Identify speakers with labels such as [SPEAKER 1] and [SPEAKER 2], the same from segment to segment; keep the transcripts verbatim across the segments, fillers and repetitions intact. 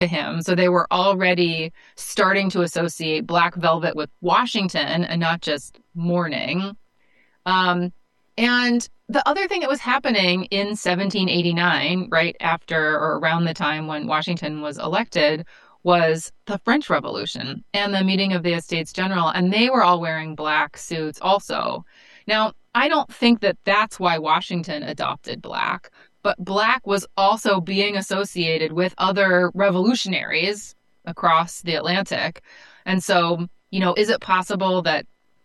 [SPEAKER 1] to him. So they were already starting to associate black velvet with Washington and not just mourning. Um, and the other thing that was happening in seventeen eighty-nine, right after or around the time when Washington was elected, was the French Revolution and the meeting of the Estates General. And they were all wearing black suits also. Now, I don't think that that's why Washington adopted black, but black was also being associated with other revolutionaries across the Atlantic. And so, you know, is it possible that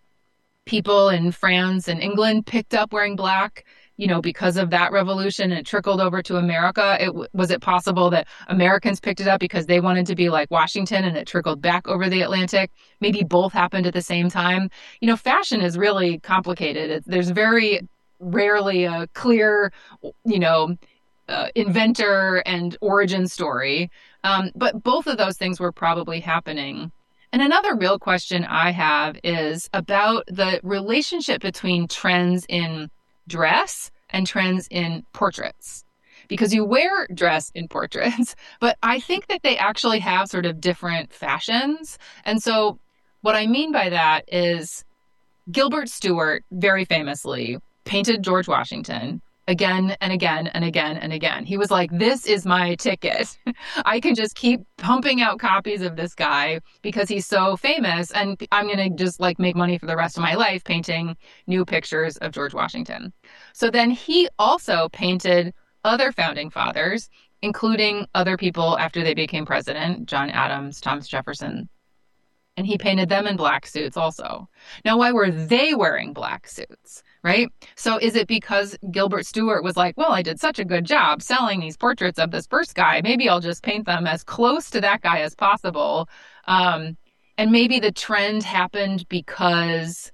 [SPEAKER 1] people in France and England picked up wearing black, you know, because of that revolution and it trickled over to America? It, was it possible that Americans picked it up because they wanted to be like Washington and it trickled back over the Atlantic? Maybe both happened at the same time. You know, fashion is really complicated. It, there's very rarely a clear, you know, uh, inventor and origin story. Um, but both of those things were probably happening. And another real question I have is about the relationship between trends in dress and trends in portraits. Because you wear dress in portraits, but I think that they actually have sort of different fashions. And so what I mean by that is Gilbert Stuart very famously painted George Washington again and again and again and again. He was like, this is my ticket. I can just keep pumping out copies of this guy because he's so famous, and I'm going to just like make money for the rest of my life painting new pictures of George Washington. So then he also painted other founding fathers, including other people after they became president, John Adams, Thomas Jefferson. And he painted them in black suits also. Now, why were they wearing black suits? Right? So is it because Gilbert Stuart was like, well, I did such a good job selling these portraits of this first guy. Maybe I'll just paint them as close to that guy as possible. Um, and maybe the trend happened because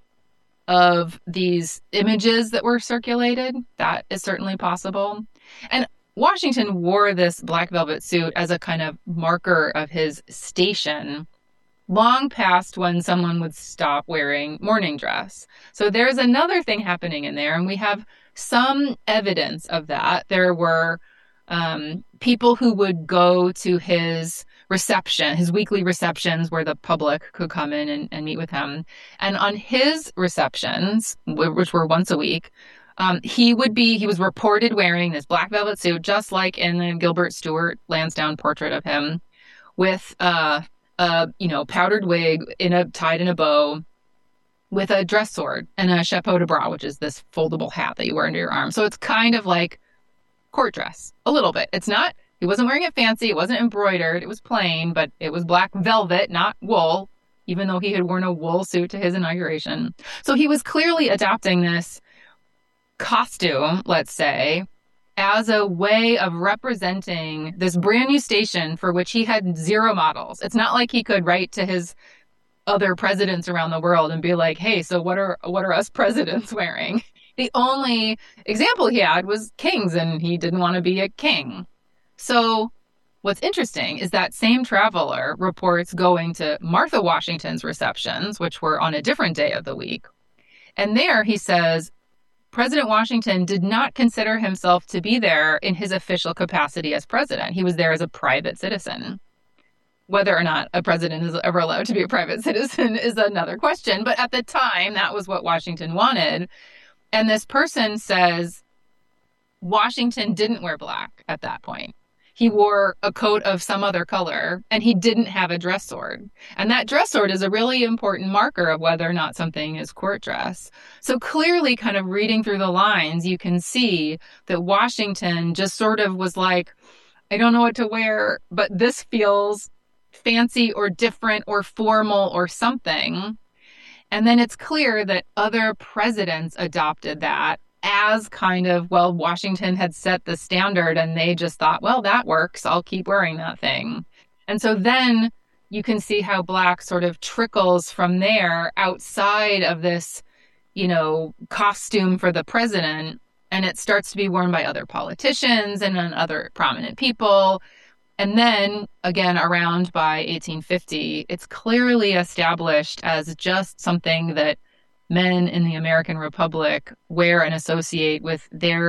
[SPEAKER 1] of these images that were circulated. That is certainly possible. And Washington wore this black velvet suit as a kind of marker of his station long past when someone would stop wearing morning dress. So there's another thing happening in there, and we have some evidence of that. There were um, people who would go to his reception, his weekly receptions where the public could come in and, and meet with him. And on his receptions, which were once a week, um, he would be, he was reported wearing this black velvet suit, just like in the Gilbert Stuart Lansdowne portrait of him, with uh a, you know, powdered wig in a tied in a bow, with a dress sword and a chapeau de bras, which is this foldable hat that you wear under your arm. So it's kind of like court dress, a little bit. It's not, he wasn't wearing it fancy. It wasn't embroidered. It was plain, but it was black velvet, not wool, even though he had worn a wool suit to his inauguration. So he was clearly adopting this costume, let's say, as a way of representing this brand new station for which he had zero models. It's not like he could write to his other presidents around the world and be like, hey, so what are what are us presidents wearing? The only example he had was kings, and he didn't want to be a king. So what's interesting is that same traveler reports going to Martha Washington's receptions, which were on a different day of the week. And there he says, President Washington did not consider himself to be there in his official capacity as president. He was there as a private citizen. Whether or not a president is ever allowed to be a private citizen is another question. But at the time, that was what Washington wanted. And this person says Washington didn't wear black at that point. He wore a coat of some other color, and he didn't have a dress sword. And that dress sword is a really important marker of whether or not something is court dress. So clearly, kind of reading through the lines, you can see that Washington just sort of was like, I don't know what to wear, but this feels fancy or different or formal or something. And then it's clear that other presidents adopted that as kind of, well, Washington had set the standard and they just thought, well, that works. I'll keep wearing that thing. And so then you can see how black sort of trickles from there outside of this, you know, costume for the president. And it starts to be worn by other politicians and then other prominent people. And then again, around by eighteen fifty, it's clearly established as just something that men in the American Republic wear and associate with their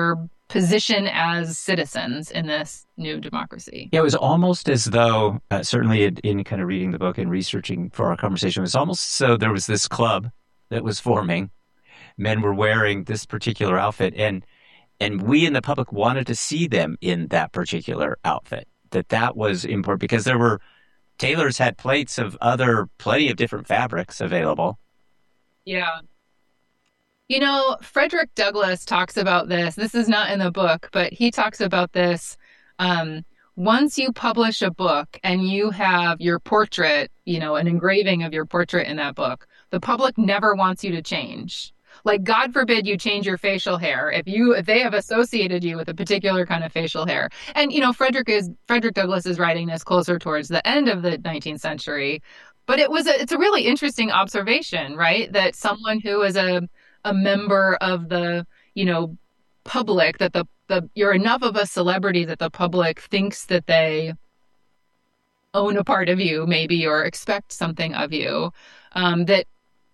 [SPEAKER 1] position as citizens in this new democracy.
[SPEAKER 2] Yeah, it was almost as though, uh, certainly in, in kind of reading the book and researching for our conversation, it was almost as though there was this club that was forming. Men were wearing this particular outfit, and and we in the public wanted to see them in that particular outfit. That that was important because there were tailors had plates of other plenty of different fabrics available.
[SPEAKER 1] Yeah. You know, Frederick Douglass talks about this. This is not in the book, but he talks about this. Um, once you publish a book and you have your portrait, you know, an engraving of your portrait in that book, the public never wants you to change. Like, God forbid you change your facial hair if you if they have associated you with a particular kind of facial hair. And, you know, Frederick is Frederick Douglass is writing this closer towards the end of the nineteenth century. But it was a, it's a really interesting observation, right? That someone who is a a member of the, you know, public, that the, the you're enough of a celebrity that the public thinks that they own a part of you, maybe, or expect something of you. Um, that,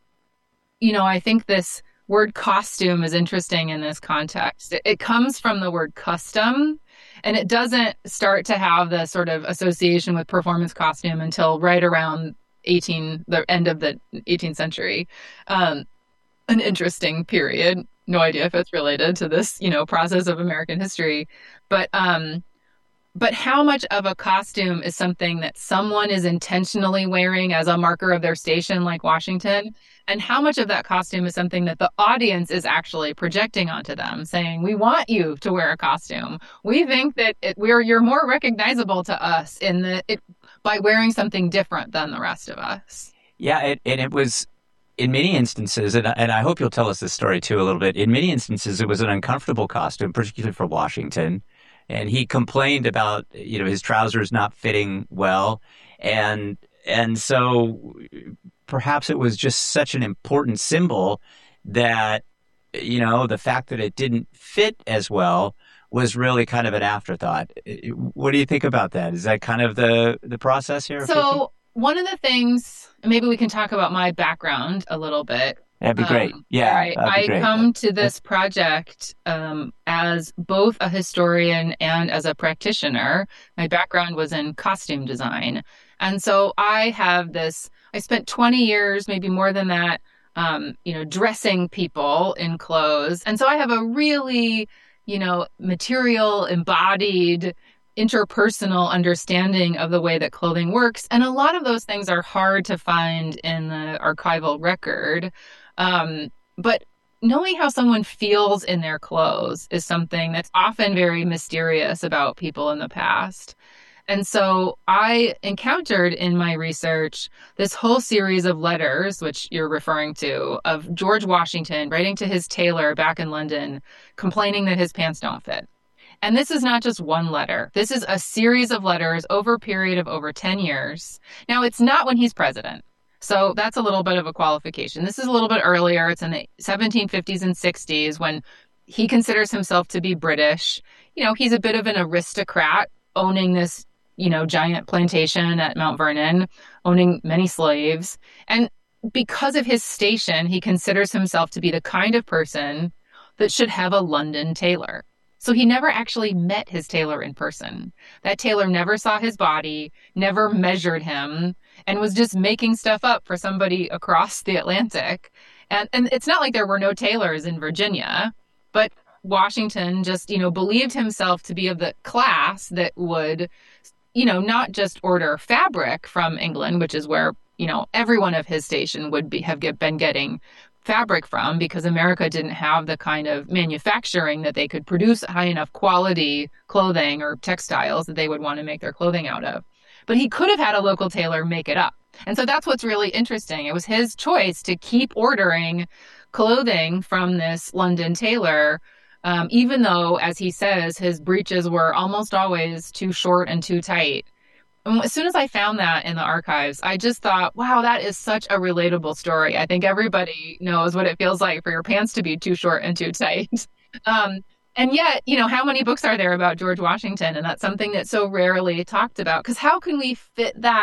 [SPEAKER 1] you know, I think this word costume is interesting in this context. It, it comes from the word custom, and it doesn't start to have the sort of association with performance costume until right around eighteen, the end of the eighteenth century. Um, an interesting period. No idea if it's related to this, you know, process of American history. But um, but how much of a costume is something that someone is intentionally wearing as a marker of their station, like Washington? And how much of that costume is something that the audience is actually projecting onto them, saying, we want you to wear a costume. We think that it, we're you're more recognizable to us in the it, by wearing something different than the rest of us.
[SPEAKER 2] Yeah, it, and it was in many instances, and, and I hope you'll tell us this story too a little bit. In many instances, it was an uncomfortable costume, particularly for Washington. And he complained about, you know, his trousers not fitting well. And and so perhaps it was just such an important symbol that, you know, the fact that it didn't fit as well was really kind of an afterthought. What do you think about that? Is that kind of the, the process here?
[SPEAKER 1] So one of the things, maybe we can talk about my background a little bit.
[SPEAKER 2] That'd be great. Um, yeah.
[SPEAKER 1] Right. I great. come to this project um, as both a historian and as a practitioner. My background was in costume design. And so I have this, I spent twenty years, maybe more than that, um, you know, dressing people in clothes. And so I have a really, you know, material, embodied, interpersonal understanding of the way that clothing works. And a lot of those things are hard to find in the archival record. Um, but knowing how someone feels in their clothes is something that's often very mysterious about people in the past. And so I encountered in my research this whole series of letters, which you're referring to, of George Washington writing to his tailor back in London, complaining that his pants don't fit. And this is not just one letter. This is a series of letters over a period of over ten years. Now, it's not when he's president. So that's a little bit of a qualification. This is a little bit earlier. It's in the seventeen fifties and sixties when he considers himself to be British. You know, he's a bit of an aristocrat owning this, you know, giant plantation at Mount Vernon, owning many slaves. And because of his station, he considers himself to be the kind of person that should have a London tailor. So he never actually met his tailor in person. That tailor never saw his body, never measured him, and was just making stuff up for somebody across the Atlantic. And and it's not like there were no tailors in Virginia, but Washington just, you know, believed himself to be of the class that would, you know, not just order fabric from England, which is where, you know, everyone of his station would be have get, been getting fabric from, because America didn't have the kind of manufacturing that they could produce high enough quality clothing or textiles that they would want to make their clothing out of. But he could have had a local tailor make it up. And so that's what's really interesting. It was his choice to keep ordering clothing from this London tailor, um, even though, as he says, his breeches were almost always too short and too tight. And as soon as I found that in the archives, I just thought, wow, that is such a relatable story. I think everybody knows what it feels like for your pants to be too short and too tight. Um, and yet, you know, how many books are there about George Washington? And that's something that's so rarely talked about, because how can we fit that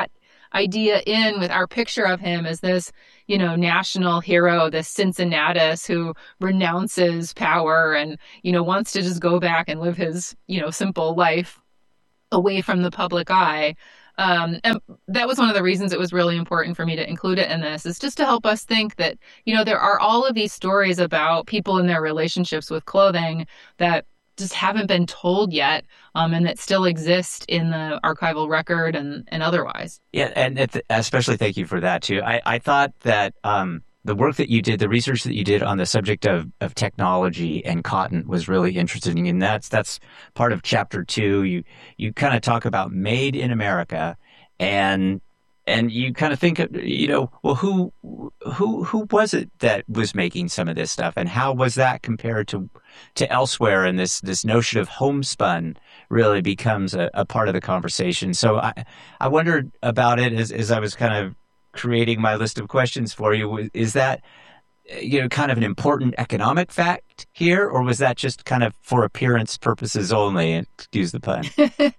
[SPEAKER 1] idea in with our picture of him as this, you know, national hero, this Cincinnatus who renounces power and, you know, wants to just go back and live his, you know, simple life away from the public eye. Um, and that was one of the reasons it was really important for me to include it in this, is just to help us think that, you know, there are all of these stories about people and their relationships with clothing that just haven't been told yet, um, and that still exist in the archival record and, and otherwise.
[SPEAKER 2] Yeah, and it, especially thank you for that, too. I, I thought that um, the work that you did, the research that you did on the subject of, of technology and cotton was really interesting. And that's that's part of chapter two. You you kind of talk about made in America, and and you kind of think, you know, well, who who who was it that was making some of this stuff, and how was that compared to to elsewhere? And this this notion of homespun really becomes a, a part of the conversation. So I I wondered about it as as I was kind of creating my list of questions for you. Is that, you know, kind of an important economic fact here, or was that just kind of for appearance purposes only? Excuse the pun.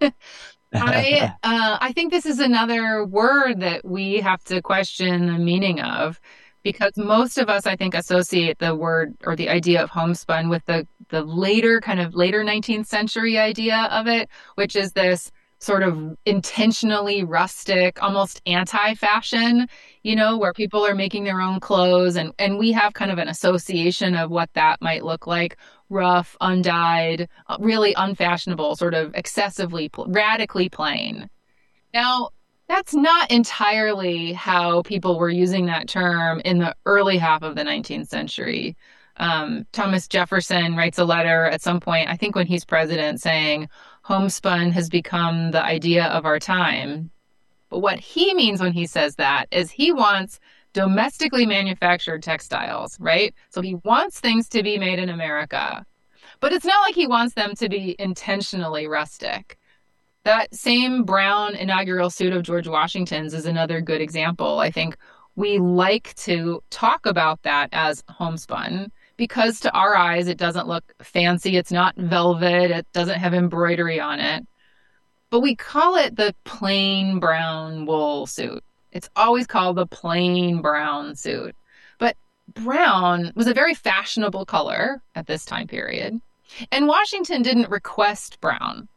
[SPEAKER 1] I uh, I think this is another word that we have to question the meaning of, because most of us, I think, associate the word or the idea of homespun with the the later kind of later nineteenth century idea of it, which is this sort of intentionally rustic, almost anti-fashion, you know, where people are making their own clothes. And, and we have kind of an association of what that might look like: rough, undyed, really unfashionable, sort of excessively, radically plain. Now, that's not entirely how people were using that term in the early half of the nineteenth century. Um, Thomas Jefferson writes a letter at some point, I think when he's president, saying homespun has become the idea of our time. But what he means when he says that is he wants domestically manufactured textiles, right? So he wants things to be made in America. But it's not like he wants them to be intentionally rustic. That same brown inaugural suit of George Washington's is another good example. I think we like to talk about that as homespun because to our eyes, it doesn't look fancy. It's not velvet. It doesn't have embroidery on it. But we call it the plain brown wool suit. It's always called the plain brown suit. But brown was a very fashionable color at this time period. And Washington didn't request brown.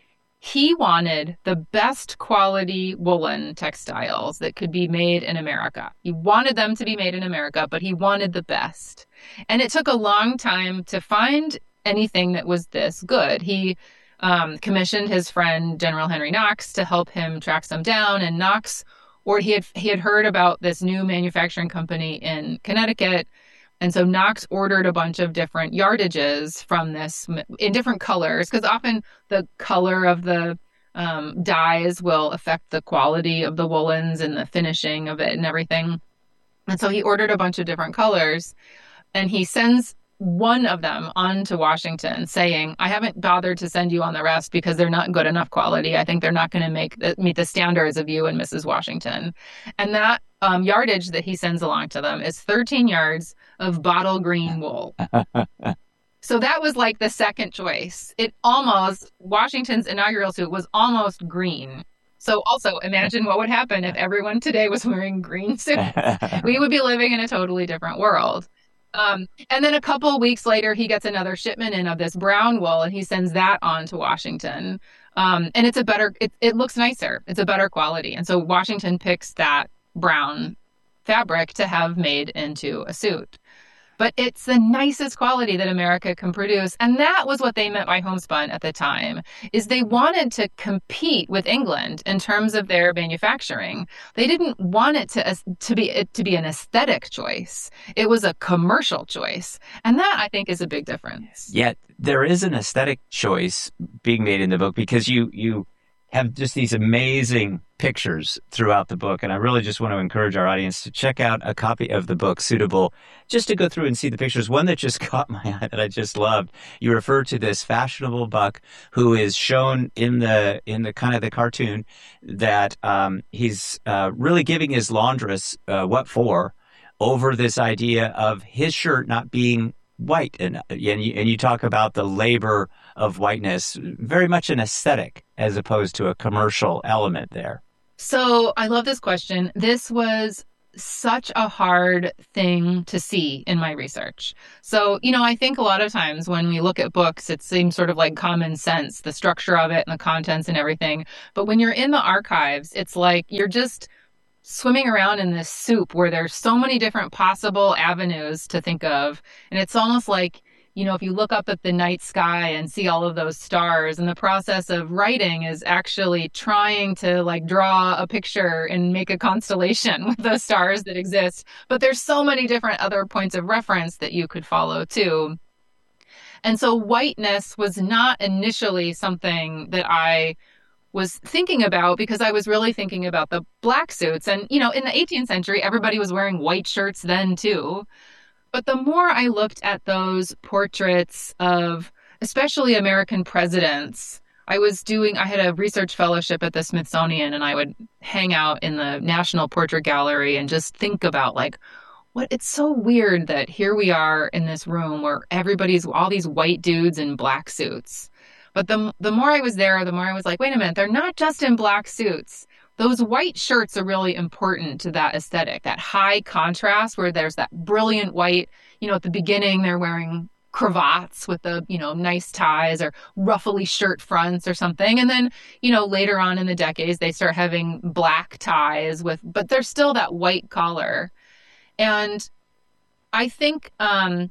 [SPEAKER 1] He wanted the best quality woolen textiles that could be made in America. He wanted them to be made in America, but he wanted the best. And it took a long time to find anything that was this good. He um, commissioned his friend General Henry Knox to help him track some down, and Knox, or he had he had heard about this new manufacturing company in Connecticut. And so Knox ordered a bunch of different yardages from this in different colors, because often the color of the um, dyes will affect the quality of the woolens and the finishing of it and everything. And so he ordered a bunch of different colors, and he sends one of them on to Washington saying, I haven't bothered to send you on the rest because they're not good enough quality. I think they're not going to make meet the standards of you and Missus Washington. And that um, yardage that he sends along to them is thirteen yards of bottle green wool. So that was like the second choice. It almost, Washington's inaugural suit was almost green. So also imagine what would happen if everyone today was wearing green suits. We would be living in a totally different world. Um, and then a couple of weeks later, he gets another shipment in of this brown wool, and he sends that on to Washington. Um, and it's a better, it, it looks nicer. It's a better quality. And so Washington picks that brown fabric to have made into a suit. But it's the nicest quality that America can produce. And that was what they meant by homespun at the time, is they wanted to compete with England in terms of their manufacturing. They didn't want it to, to be it to be an aesthetic choice. It was a commercial choice. And that, I think, is a big difference.
[SPEAKER 2] Yet there is an aesthetic choice being made in the book, because you you have just these amazing pictures throughout the book. And I really just want to encourage our audience to check out a copy of the book, Suitable, just to go through and see the pictures. One that just caught my eye that I just loved. You refer to this fashionable buck who is shown in the in the kind of the cartoon that um, he's uh, really giving his laundress uh, what for over this idea of his shirt not being white. And, and, you, and you talk about the labor of whiteness, very much an aesthetic as opposed to a commercial element there.
[SPEAKER 1] So I love this question. This was such a hard thing to see in my research. So, you know, I think a lot of times when we look at books, it seems sort of like common sense, the structure of it and the contents and everything. But when you're in the archives, it's like you're just swimming around in this soup where there's so many different possible avenues to think of. And it's almost like, you know, if you look up at the night sky and see all of those stars, and the process of writing is actually trying to like draw a picture and make a constellation with those stars that exist. But there's so many different other points of reference that you could follow too. And so whiteness was not initially something that I was thinking about because I was really thinking about the black suits. And, you know, in the eighteenth century, everybody was wearing white shirts then too. But the more I looked at those portraits of especially American presidents, I was doing, I had a research fellowship at the Smithsonian and I would hang out in the National Portrait Gallery and just think about like, what it's so weird that here we are in this room where everybody's all these white dudes in black suits. But the the more I was there, the more I was like, wait a minute, they're not just in black suits. Those white shirts are really important to that aesthetic, that high contrast where there's that brilliant white, you know, at the beginning they're wearing cravats with the, you know, nice ties or ruffly shirt fronts or something. And then, you know, later on in the decades, they start having black ties with, but there's still that white collar. And I think um,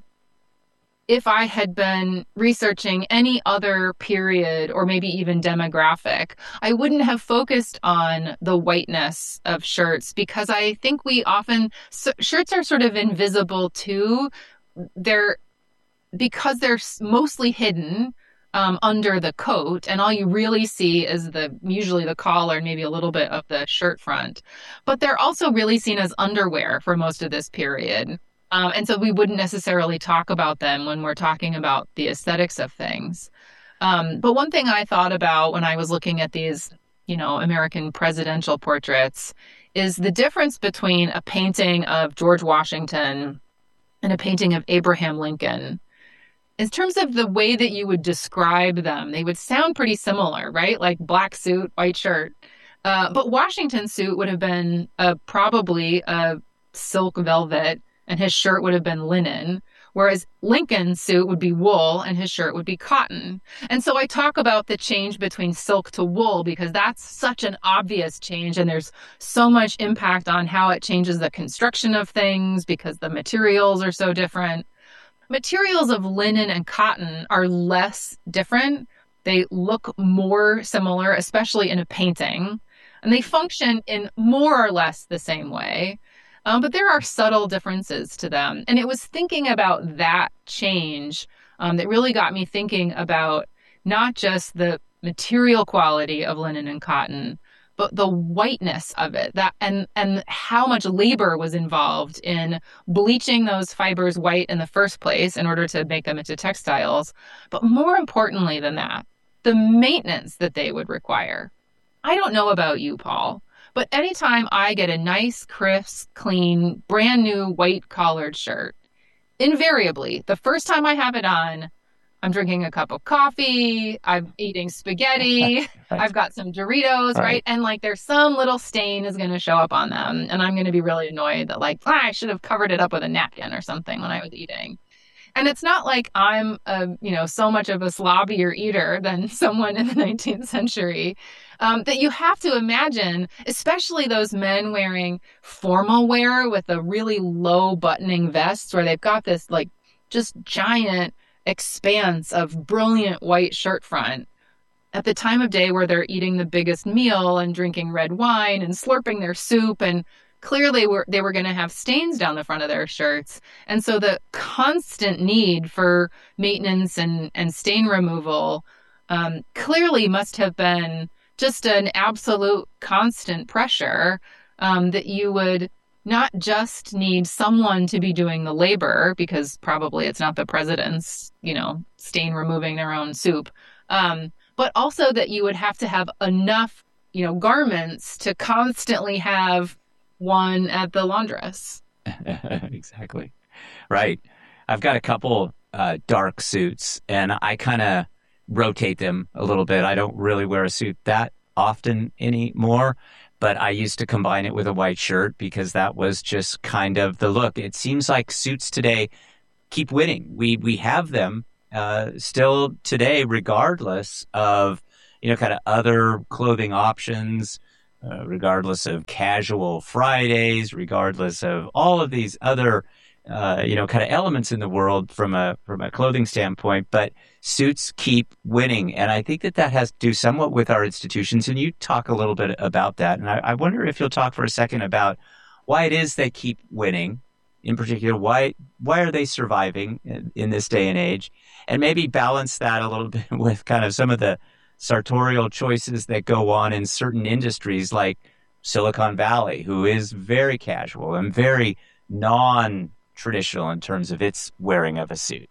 [SPEAKER 1] if I had been researching any other period or maybe even demographic, I wouldn't have focused on the whiteness of shirts because I think we often, so, shirts are sort of invisible too. They're, because they're mostly hidden um, under the coat, and all you really see is the usually the collar, maybe a little bit of the shirt front. But they're also really seen as underwear for most of this period. Um, and so we wouldn't necessarily talk about them when we're talking about the aesthetics of things. Um, but one thing I thought about when I was looking at these, you know, American presidential portraits is the difference between a painting of George Washington and a painting of Abraham Lincoln. In terms of the way that you would describe them, they would sound pretty similar, right? Like black suit, white shirt. Uh, but Washington's suit would have been uh, probably a silk velvet, and his shirt would have been linen, whereas Lincoln's suit would be wool and his shirt would be cotton. And so I talk about the change between silk to wool because that's such an obvious change, and there's so much impact on how it changes the construction of things because the materials are so different. Materials of linen and cotton are less different. They look more similar, especially in a painting, and they function in more or less the same way. Um, but there are subtle differences to them. And it was thinking about that change um, that really got me thinking about not just the material quality of linen and cotton, but the whiteness of it, that and and how much labor was involved in bleaching those fibers white in the first place in order to make them into textiles. But more importantly than that, the maintenance that they would require. I don't know about you, Paul, but anytime I get a nice, crisp, clean, brand new white collared shirt, invariably, the first time I have it on, I'm drinking a cup of coffee, I'm eating spaghetti,
[SPEAKER 2] Right.
[SPEAKER 1] I've got some Doritos, right?
[SPEAKER 2] Right.
[SPEAKER 1] And like there's some little stain is going to show up on them. And I'm going to be really annoyed that like, ah, I should have covered it up with a napkin or something when I was eating. And it's not like I'm, a, you know, so much of a slobbier eater than someone in the nineteenth century um, that you have to imagine, especially those men wearing formal wear with a really low buttoning vests where they've got this like just giant expanse of brilliant white shirt front at the time of day where they're eating the biggest meal and drinking red wine and slurping their soup, and clearly were they were going to have stains down the front of their shirts. And so the constant need for maintenance and, and stain removal um, clearly must have been just an absolute constant pressure um, that you would not just need someone to be doing the labor, because probably it's not the president's, you know, stain removing their own soup, um, but also that you would have to have enough, you know, garments to constantly have one at the laundress.
[SPEAKER 2] Exactly. Right. I've got a couple uh, dark suits, and I kind of rotate them a little bit. I don't really wear a suit that often anymore, but I used to combine it with a white shirt because that was just kind of the look. It seems like suits today keep winning. We we have them uh, still today, regardless of, you know, kind of other clothing options, uh, regardless of casual Fridays, regardless of all of these other, uh, you know, kind of elements in the world from a from a clothing standpoint. But suits keep winning, and I think that that has to do somewhat with our institutions. And you talk a little bit about that, and I, I wonder if you'll talk for a second about why it is they keep winning. In particular, why why are they surviving in, in this day and age? And maybe balance that a little bit with kind of some of the sartorial choices that go on in certain industries like Silicon Valley, who is very casual and very non-traditional in terms of its wearing of a suit.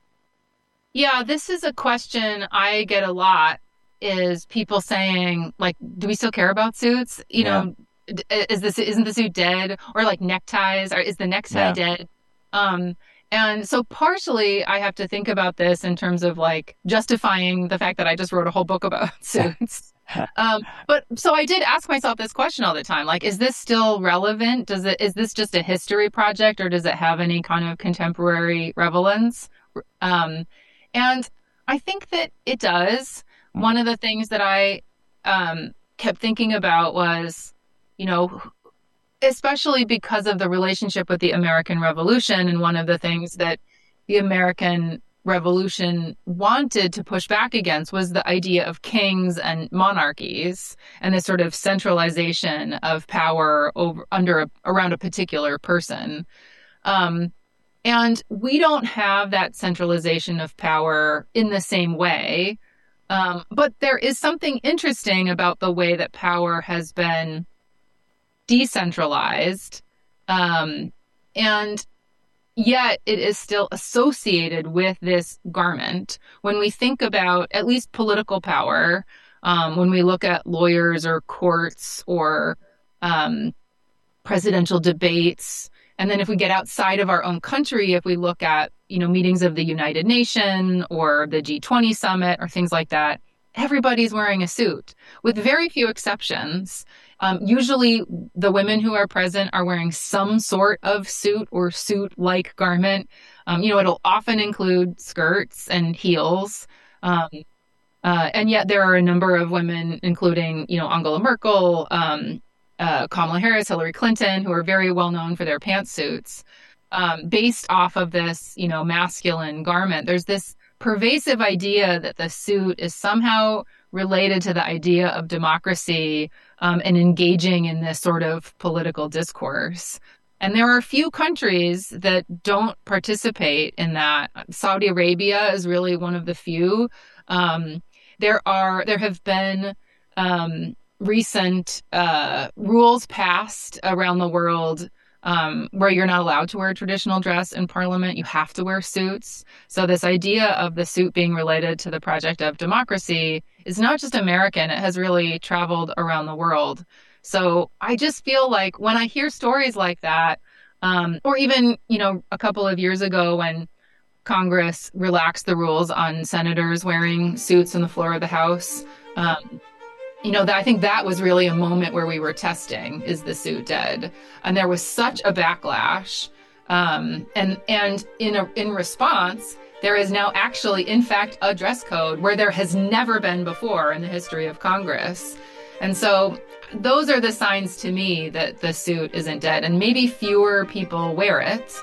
[SPEAKER 1] Yeah, this is a question I get a lot, is people saying, like, do we still care about suits? You
[SPEAKER 2] Yeah.
[SPEAKER 1] know, is this isn't the suit dead, or like neckties, or is the necktie
[SPEAKER 2] Yeah.
[SPEAKER 1] dead? Um, and so partially I have to think about this in terms of like justifying the fact that I just wrote a whole book about suits. Um, but so I did ask myself this question all the time, like, is this still relevant? Does it, is this just a history project, or does it have any kind of contemporary relevance? Um, and I think that it does. One of the things that I um, kept thinking about was, you know, especially because of the relationship with the American Revolution. And one of the things that the American Revolution wanted to push back against was the idea of kings and monarchies and this sort of centralization of power over under a, around a particular person. Um, and we don't have that centralization of power in the same way. Um, but there is something interesting about the way that power has been decentralized, um, and yet it is still associated with this garment. When we think about at least political power, um, when we look at lawyers or courts or um, presidential debates, and then if we get outside of our own country, if we look at, you know, meetings of the United Nations or the G twenty summit or things like that, everybody's wearing a suit, with very few exceptions. Um, usually the women who are present are wearing some sort of suit or suit-like garment. Um, you know, it'll often include skirts and heels. Um, uh, and yet there are a number of women, including, you know, Angela Merkel, um, uh, Kamala Harris, Hillary Clinton, who are very well known for their pantsuits, um, based off of this, you know, masculine garment. There's this pervasive idea that the suit is somehow related to the idea of democracy, um, and engaging in this sort of political discourse. And there are a few countries that don't participate in that. Saudi Arabia is really one of the few. Um, there are there have been um, recent uh, rules passed around the world Um, where you're not allowed to wear a traditional dress in parliament. You have to wear suits. So this idea of the suit being related to the project of democracy is not just American. It has really traveled around the world. So I just feel like when I hear stories like that, um, or even, you know, a couple of years ago when Congress relaxed the rules on senators wearing suits on the floor of the House, um, you know, that I think that was really a moment where we were testing, is the suit dead? And there was such a backlash. Um, and and in a, in response, there is now actually, in fact, a dress code where there has never been before in the history of Congress. And so those are the signs to me that the suit isn't dead. And maybe fewer people wear it.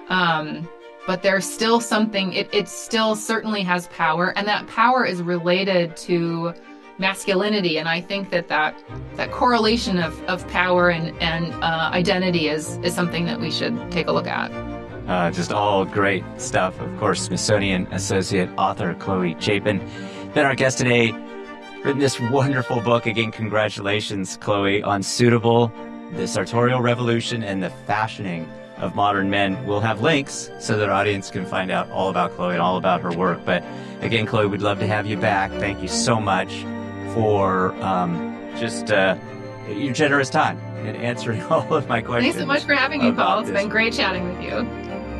[SPEAKER 1] Um, but there's still something, it, it still certainly has power. And that power is related to masculinity. And I think that that, that correlation of, of power and, and uh, identity is, is something that we should take a look at.
[SPEAKER 2] Uh, just all great stuff. Of course, Smithsonian Associate Author Chloe Chapin, been our guest today, written this wonderful book. Again, congratulations, Chloe, on Suitable, the Sartorial Revolution and the Fashioning of Modern Men. We'll have links so that our audience can find out all about Chloe and all about her work. But again, Chloe, we'd love to have you back. Thank you so much for um, just uh, your generous time and answering all of my questions.
[SPEAKER 1] Thanks so much for having me, Paul. It's
[SPEAKER 2] this.
[SPEAKER 1] been great chatting with you.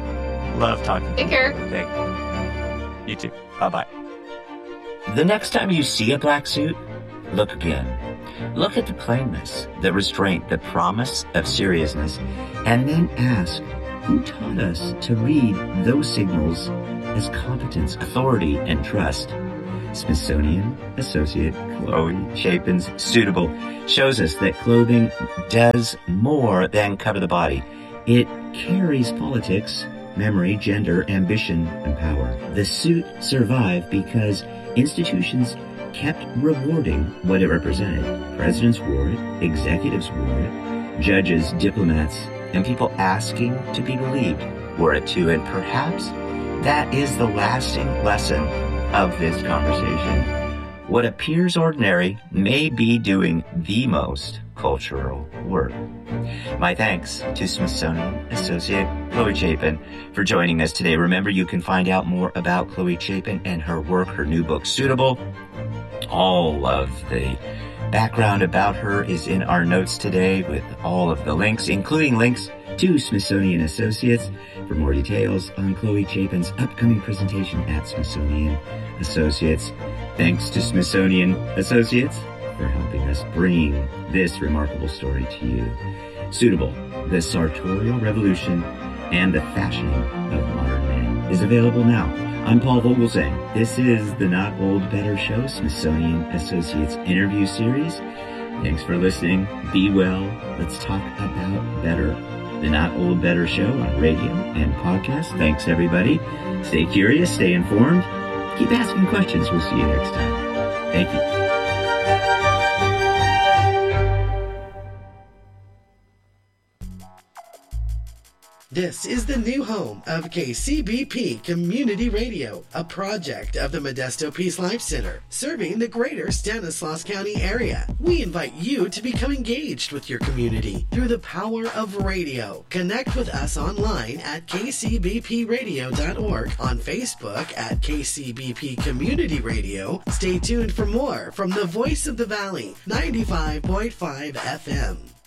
[SPEAKER 2] Love talking to
[SPEAKER 1] Take
[SPEAKER 2] you.
[SPEAKER 1] care.
[SPEAKER 2] Thank you. You too. Bye-bye.
[SPEAKER 3] The next time you see a black suit, look again. Look at the plainness, the restraint, the promise of seriousness, and then ask, who taught us to read those signals as competence, authority, and trust? Smithsonian Associate Chloe Chapin's Suitable shows us that clothing does more than cover the body. It carries politics, memory, gender, ambition, and power. The suit survived because institutions kept rewarding what it represented. Presidents wore it, executives wore it, judges, diplomats, and people asking to be believed wore it too. And perhaps that is the lasting lesson of this conversation. What appears ordinary may be doing the most cultural work. My thanks to Smithsonian Associate Chloe Chapin for joining us today. Remember, you can find out more about Chloe Chapin and her work, her new book, Suitable. All of the background about her is in our notes today with all of the links, including links to Smithsonian Associates for more details on Chloe Chapin's upcoming presentation at Smithsonian Associates. Thanks to Smithsonian Associates for helping us bring this remarkable story to you. Suitable, the sartorial revolution and the fashioning of modern men is available now. I'm Paul Vogelsang. This is the Not Old Better Show, Smithsonian Associates interview series. Thanks for listening. Be well. Let's talk about better. The Not Old Better Show on radio and podcast. Thanks, everybody. Stay curious, stay informed. Keep asking questions. We'll see you next time. Thank you.
[SPEAKER 4] This is the new home of K C B P Community Radio, a project of the Modesto Peace Life Center, serving the greater Stanislaus County area. We invite you to become engaged with your community through the power of radio. Connect with us online at k c b p radio dot org, on Facebook at K C B P Community Radio. Stay tuned for more from the Voice of the Valley, ninety-five point five F M.